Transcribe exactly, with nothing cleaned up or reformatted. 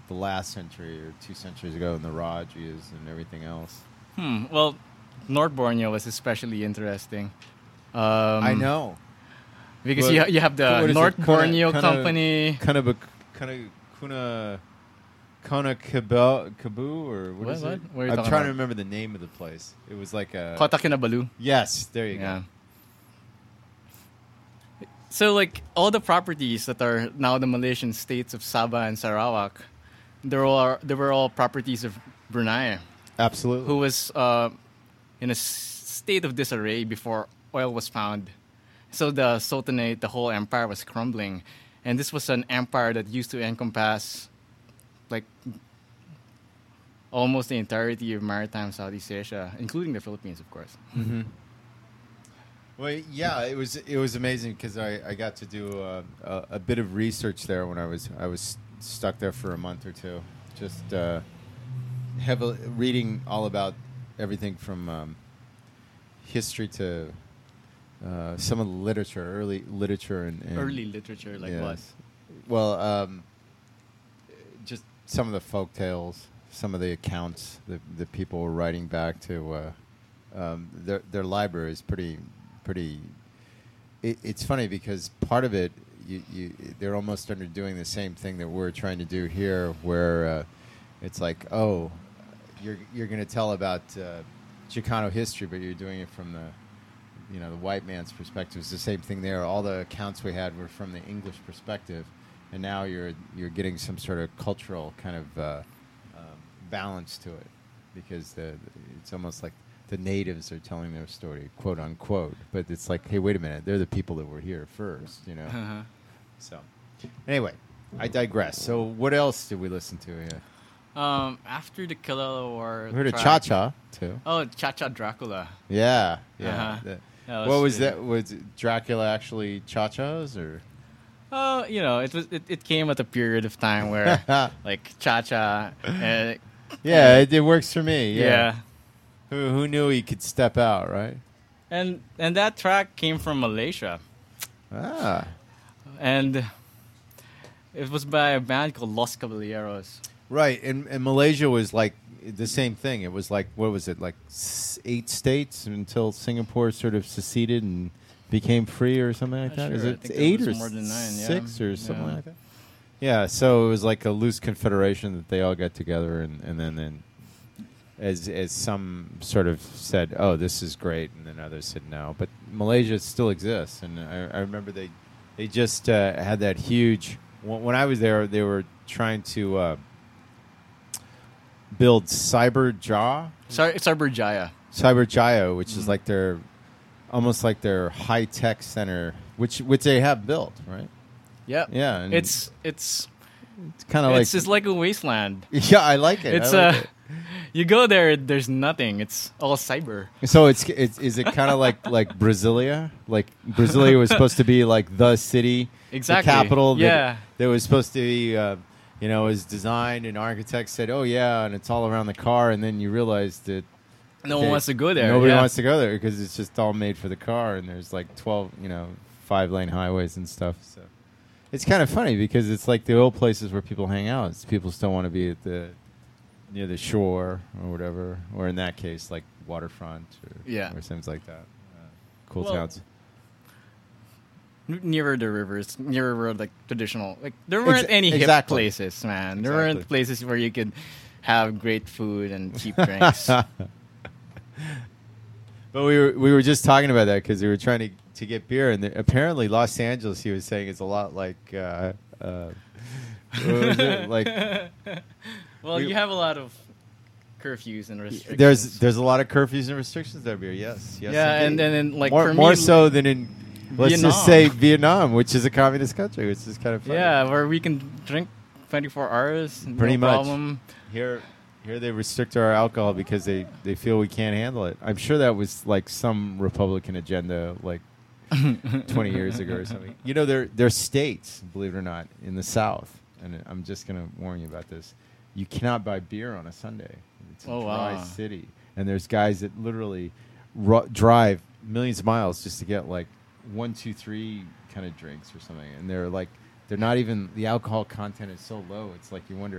the last century or two centuries ago, and the Rajas and everything else. Hmm. Well, North Borneo was especially interesting. Um, I know. Because Well, you, ha- you have the what is North it? Borneo Kana- Company. Kana, kana, kana, kuna, Kona Kabu, Kabu, or what What, is what? it? What are you I'm talking trying about? to remember the name of the place. It was like a... Kota Kinabalu. Yes, there you Yeah. go. So, like, all the properties that are now the Malaysian states of Sabah and Sarawak, they're all, they were all properties of Brunei, Absolutely. who was uh, in a s- state of disarray before oil was found. So the Sultanate, the whole empire was crumbling. And this was an empire that used to encompass, like, almost the entirety of maritime Southeast Asia, including the Philippines, of course. Mm-hmm. Well, yeah, it was it was amazing because I, I got to do uh, a, a bit of research there when I was I was stuck there for a month or two, just uh, heavily reading all about everything from um, history to uh, some of the literature, early literature and, and Early literature, like yeah. what? Well, um, just some of the folk tales, some of the accounts that, that people were writing back to uh, um, their their library is pretty pretty. It, it's funny because part of it, you, you they're almost under doing the same thing that we're trying to do here, where uh, it's like, oh, you're you're going to tell about uh, Chicano history, but you're doing it from the you know the white man's perspective. It's the same thing there. All the accounts we had were from the English perspective. And now you're you're getting some sort of cultural kind of uh, um, balance to it, because the, it's almost like the natives are telling their story, quote unquote. But it's like, hey, wait a minute, they're the people that were here first, you know. Uh-huh. So, anyway, I digress. So, what else did we listen to here? Um, after the Kilala War, We heard a track- Cha Cha too. Oh, Cha Cha Dracula. Yeah, yeah. Uh-huh. The- Yeah, what that's was true. that? Was Dracula actually Cha Chas or? Oh, you know, it was it, it came at a period of time where like Cha Cha. Uh, Yeah, it, it works for me. Yeah. yeah. Who who knew he could step out, right? And and that track came from Malaysia, Ah. and it was by a band called Los Caballeros. Right, and, and Malaysia was like the same thing. It was like, what was it, like s- eight states until Singapore sort of seceded and became free or something like Not that? Is sure. I it think it eight was or more than nine, yeah. six or something Yeah. like that? Yeah, so it was like a loose confederation that they all got together, and, and then, then as as some sort of said, oh, this is great, and then others said no. But Malaysia still exists, and I, I remember they they just uh, had that huge. When, when I was there, they were trying to uh, build Cyberjaw, Sorry, Cyberjaya. Cyberjaya, which is Mhm. like their almost like their high tech center, which which they have built, right? Yeah. Yeah, and It's it's it's kind of like it's just like a wasteland. yeah, I like it. It's I like uh, it. you go there, there's nothing. It's all cyber. So it's, it's is it kind of like like Brasilia? Like Brasilia was supposed to be like the city, Exactly. the capital. That, Yeah. that was supposed to be, uh, you know, was designed and architects said, oh yeah, and it's all around the car, and then you realize that No okay, one wants to go there. Nobody yeah. wants to go there because it's just all made for the car, and there's like twelve, you know, five lane highways and stuff. So it's kind of funny because it's like the old places where people hang out. It's people still want to be at the near the shore or whatever, or in that case, like waterfront or, Yeah. or things like that. Uh, cool Well, towns. N- nearer the rivers, nearer like traditional. Like there weren't Ex- any hip exactly. places, man. There Exactly. weren't places where you could have great food and cheap drinks. But we were we were just talking about that because we were trying to to get beer, and the, apparently Los Angeles, he was saying, is a lot like uh, uh, what was it? Like Well, We- you have a lot of curfews and restrictions. there's there's a lot of curfews and restrictions over here. Yes, yes. yeah, and indeed. then in, like more for more me, so than in let's Vietnam. just say Vietnam, which is a communist country, which is kind of funny. yeah, where we can drink twenty-four hours, Pretty no much. problem. Here, here they restrict our alcohol because they, they feel we can't handle it. I'm sure that was like some Republican agenda, like twenty years ago or something. You know, there there are states, believe it or not, in the South, and I'm just going to warn you about this. You cannot buy beer on a Sunday. It's a Oh, dry wow. city, and there's guys that literally ru- drive millions of miles just to get like one, two, three kind of drinks or something, and they're like. They're not even, the alcohol content is so low, it's like you wonder